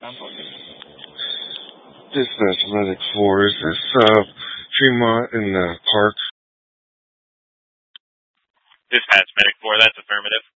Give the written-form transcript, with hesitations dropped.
Dispatch Medic 4, is this Tremont in the park? Dispatch Medic 4, that's affirmative.